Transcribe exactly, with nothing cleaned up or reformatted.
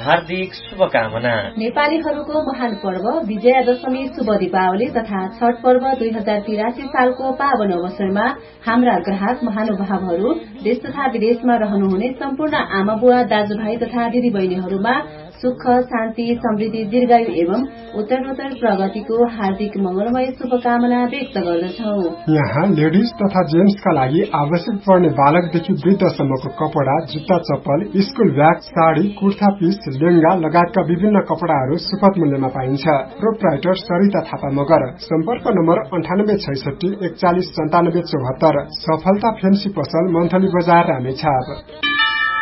हार्दिक शुभकामना। नेपालीहरूको महान पर्व विजयादशमी शुभ दीपावली तथा छठ पर्व दुई हजार तिरासी सालको पावन अवसरमा हाम्रा ग्राहक महानुभावहरू देश तथा विदेशमा रहनुहुने सम्पूर्ण आमा बुवा दाजुभाइ तथा दिदी बहिनीहरूमा सुख शान्ति समृद्धि दीर्घायु एवं उत्तरोत्तर प्रगतिको हार्दिक मंगलमय शुभकामना व्यक्त गर्दछौ। यहाँ लेडिज तथा जेन्ट्सका लागि आवश्यक पर्ने बालकदेखि वृद्धसम्मको कपडा, जुत्ता चप्पल, school bag, sari, kurta piece, lehenga लगायतका विभिन्न कपडाहरू सुपथ मूल्यमा पाइन्छ। प्रोप्राइटर सरिता थापा मगर। सम्पर्क नम्बर अन्ठानब्बे छैसठी एकचालिस सन्तानब्बे चौहत्तर। सफलता फेन्सी पसल मन्थली बजार रामेछाप।